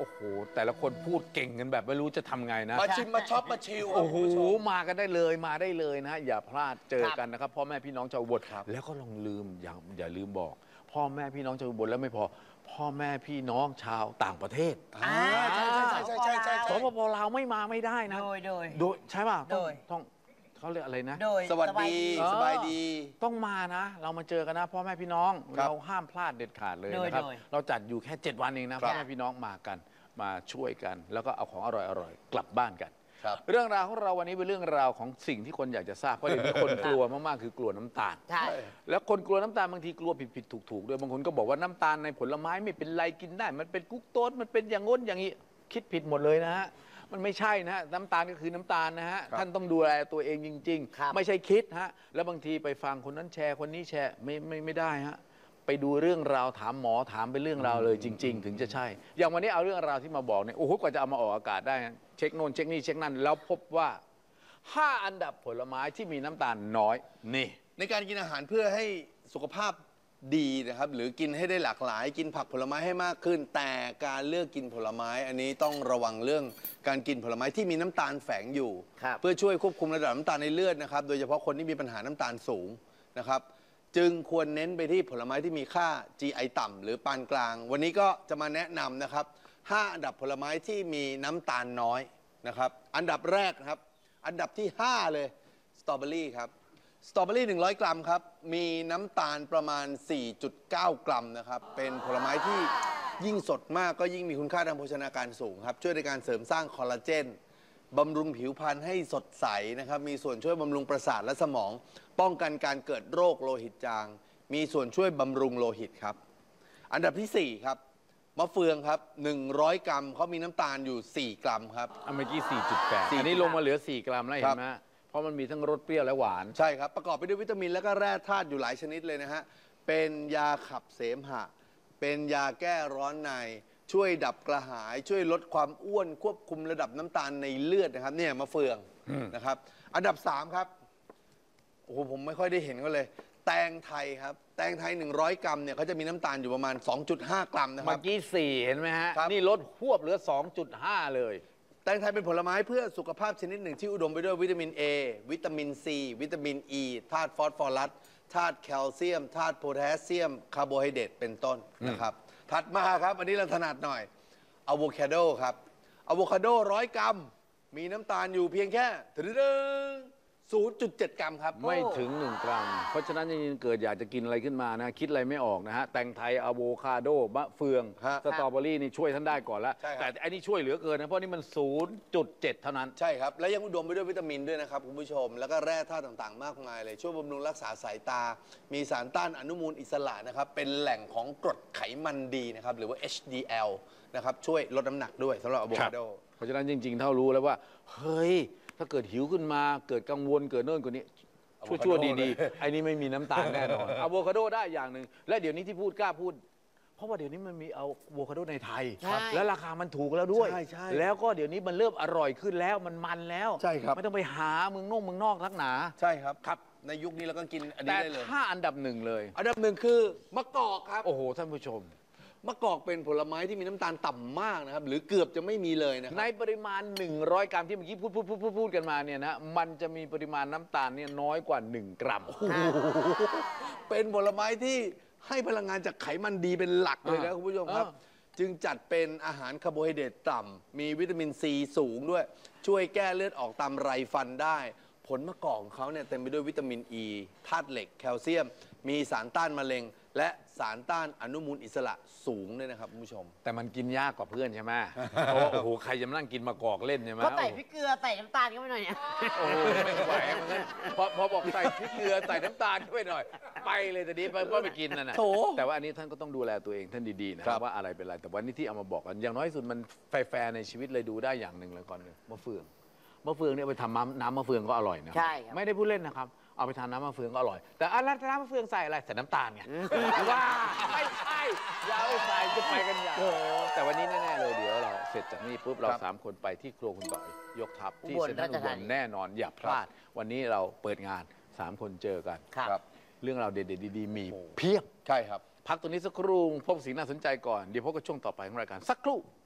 อ้โหแต่ละคนพูดเก่งกันแบบไม่รู้จะทำไงนะมาชิมมาช็อปมาชิลโอ้โหมากันได้เลยมาได้เลยนะอย่าพลาดเจอกันนะครับพ่อแม่พี่น้องชาวอุบลแล้วก็ลองลืมอย่าลืมบอก พ่อแม่พี่น้องชาวอุบลแล้วไม่พอพ่อแม่พี่น้องชาวต่างประเทศใช่สปปลาวไม่มาไม่ได้นะโดยใช่ป่ะต้องเขาเรียกอะไรนะสวัสดีสบายดีต้องมานะเรามาเจอกันนะพ่อแม่พี่น้องเราห้ามพลาดเด็ดขาดเลยนะครับเราจัดอยู่แค่7 วันเองนะพ่อแม่พี่น้องมากันมาช่วยกันแล้วก็เอาของอร่อยๆกลับบ้านกันเรื่องราวของเราวันนี้เป็นเรื่องราวของสิ่งที่คนอยากจะทราบเพราะเดี๋ยวนี้คนกลัวมากๆคือกลัวน้ำตาลแล้วคนกลัวน้ำตาลบางทีกลัวผิดถูกด้วยบางคนก็บอกว่าน้ำตาลในผลไม้ไม่เป็นไรกินได้มันเป็นกุ๊กโต๊ดมันเป็นอย่างง้นอย่างนี้คิดผิดหมดเลยนะฮะมันไม่ใช่นะฮะน้ำตาลก็คือน้ำตาลนะฮะท่านต้องดูแลตัวเองจริงๆไม่ใช่คิดฮะแล้วบางทีไปฟังคนนั้นแชร์คนนี้แชร์ไม่ได้ฮะไปดูเรื่องราวถามหมอถามเป็นเรื่องราวเลยจริงๆถึงจะใช่อย่างวันนี้เอาเรื่องราวที่มาบอกเนี่ยโอ้โหกว่าจะเอามาออกอากาศได้เช็คโน่นเช็คนี่เช็คนั่นแล้วพบว่า5 อันดับผลไม้ที่มีน้ำตาลน้อยนี่ในการกินอาหารเพื่อให้สุขภาพดีนะครับหรือกินให้ได้หลากหลายกินผักผลไม้ให้มากขึ้นแต่การเลือกกินผลไม้อันนี้ต้องระวังเรื่องการกินผลไม้ที่มีน้ำตาลแฝงอยู่เพื่อช่วยควบคุมระดับน้ำตาลในเลือดนะครับโดยเฉพาะคนที่มีปัญหาน้ำตาลสูงนะครับจึงควรเน้นไปที่ผลไม้ที่มีค่า GI ต่ำหรือปานกลางวันนี้ก็จะมาแนะนำนะครับ5 อันดับผลไม้ที่มีน้ำตาลน้อยนะครับอันดับแรกนะครับอันดับที่5เลยสตรอเบอรี่ครับสตรอเบอรี่100 กรัมครับมีน้ำตาลประมาณ 4.9 กรัมนะครับเป็นผลไม้ที่ยิ่งสดมากก็ยิ่งมีคุณค่าทางโภชนาการสูงครับช่วยในการเสริมสร้างคอลลาเจนบำรุงผิวพรรณให้สดใสนะครับมีส่วนช่วยบำรุงประสาทและสมองป้องกันการเกิดโรคโลหิตจางมีส่วนช่วยบำรุงโลหิตครับอันดับที่4ครับมะเฟืองครับ100 กรัมเขามีน้ำตาลอยู่4 กรัมครับเมื่อกี้ 4.8 อันนี้ลงมาเหลือ4 กรัมแล้วเห็นไหมเพราะมันมีทั้งรสเปรี้ยวและหวานใช่ครับประกอบไปด้วยวิตามินและก็แร่ธาตุอยู่หลายชนิดเลยนะฮะเป็นยาขับเสมหะเป็นยาแก้ร้อนในช่วยดับกระหายช่วยลดความอ้วนควบคุมระดับน้ำตาลในเลือดนะครับเนี่ยมะเฟืองนะครับอันดับ3ครับโอ้โหผมไม่ค่อยได้เห็นก็เลยแตงไทยครับแตงไทย100 กรัมเนี่ยเขาจะมีน้ำตาลอยู่ประมาณ 2.5 กรัมนะครับเมื่อกี้4เห็นไหมฮะนี่ลดหวบเหลือ 2.5 เลยแตงไทยเป็นผลไม้เพื่อสุขภาพชนิดหนึ่งที่อุดมไปด้วยวิตามิน A วิตามิน C วิตามิน E ธาตุฟอสฟอรัสธาตุแคลเซียมธาตุโพแทสเซียมคาร์โบไฮเดรตเป็นต้นนะครับถัดมาครับอันนี้เราถนัดหน่อยอะโวคาโดครับอะโวคาโด100 กรัมมีน้ำตาลอยู่เพียงแค่0.7 กรัมครับไม่ถึง1 กรัมเพราะฉะนั้นยังเกิดอยากจะกินอะไรขึ้นมานะคิดอะไรไม่ออกนะฮะแตงไทยอะโวคาโดมะเฟืองสตรอเบอรี่นี่ช่วยท่านได้ก่อนแล้วแต่อันนี้ช่วยเหลือเกินนะเพราะนี่มัน 0.7 เท่านั้นใช่ครับและยังอุดมไปด้วยวิตามินด้วยนะครับคุณผู้ชมแล้วก็แร่ธาตุต่างๆมากมายเลยช่วยบำรุงรักษาสายตามีสารต้านอนุมูลอิสระนะครับเป็นแหล่งของกรดไขมันดีนะครับหรือว่า HDL นะครับช่วยลดน้ำหนักด้วยสำหรับอะโวคาโดเพราะฉะนั้นจริงๆเท่ารู้แล้วว่าเฮ้ยถ้าเกิดหิวขึ้นมาเกิดกังวลเกิดโน่นกว่านี้ชั่วดีๆไอ้นี่ไม่มีน้ำตาลแน่นอนอะโวคาโดได้อย่างหนึ่งและเดี๋ยวนี้ที่พูดกล้าพูดเพราะว่าเดี๋ยวนี้มันมีอะโวคาโดในไทยและราคามันถูกแล้วด้วยแล้วก็เดี๋ยวนี้มันเริ่มอร่อยขึ้นแล้วมันแล้วใช่ครับไม่ต้องไปหาเมืองนอกนักหนาใช่ครับครับในยุคนี้เราก็กินอันนี้ได้เลยแต่ถ้าอันดับ1เลยอันดับ1คือมะกอกครับโอ้โหท่านผู้ชมมะกอกเป็นผลไม้ที่มีน้ำตาลต่ำมากนะครับหรือเกือบจะไม่มีเลยนะครับในปริมาณ100 กรัมที่เมื่อกี้พูดกันมาเนี่ยนะมันจะมีปริมาณน้ำตาลเนี่ยน้อยกว่า1 กรัมเป็นผลไม้ที่ให้พลังงานจากไขมันดีเป็นหลักเลยนะคุณผู้ชมครับจึงจัดเป็นอาหารคาร์โบไฮเดรตต่ำมีวิตามินซีสูงด้วยช่วยแก้เลือดออกตามไรฟันได้ผลมะกอกของเขาเนี่ยเต็มไปด้วยวิตามินอ e, ีธาตุเหล็กแคลเซียมมีสารต้านมะเร็งและสารต้านอนุมูลอิสระสูงด้วยนะครับคุณผู้ชมแต่มันกินยากกว่าเพื่อนใช่ไหมเพราะว่าโอ้โหใครจะมานั่งกินมะกอกเล่นใช่ไหมก็ใส่พริกเกลือใส่น้ำตาลเข้าไปหน่อยเนี่ยโอ้โหไม่ไหวมันพอบอกใส่พริกเกลือใส่น้ำตาลเข้าไปหน่อยไปเลยแต่นี้ก็ไปกินนั่นแหละแต่ว่าอันนี้ท่านก็ต้องดูแลตัวเองท่านดีๆนะครับว่าอะไรเป็นอะไรแต่วันนี้ที่เอามาบอกกันอย่างน้อยสุดมันแฟร์ในชีวิตเลยดูได้อย่างหนึ่งเลยก่อนเลยมะเฟืองเนี่ยไปทำน้ำมะเฟืองก็อร่อยนะใช่ไม่ได้พูดเล่นนะครับเอาไปทานน้ำมะเฟืองก็อร่อยแต่อันนั้นน้ำมะเฟืองใส่อะไรใส่น้ำตาลไงว้าไม่ใช่อย่าเอาใส่จะไปกันอย่างแต่วันนี้แน่ๆเลยเดี๋ยวเราเสร็จจากนี้ปุ๊บเรา3 คนไปที่ครัวคุณต่อยยกทัพที่เซ็นทรัลอุบลแน่นอนอย่าพลาดวันนี้เราเปิดงาน3 คนเจอกันเรื่องราวเด็ดๆดีๆมีเพียบใช่ครับพักตรงนี้สักครู่พบสิ่งน่าสนใจก่อนเดี๋ยวพบกับช่วงต่อไปของรายการสักครู่